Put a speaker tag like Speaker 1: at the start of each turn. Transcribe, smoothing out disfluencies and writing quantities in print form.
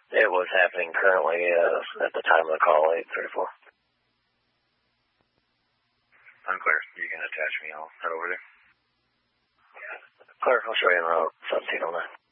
Speaker 1: It was happening currently at the time of the call, 8:34.
Speaker 2: Unclear. You can attach me. I'll head over there.
Speaker 1: Clear. I'll show you in route 1709.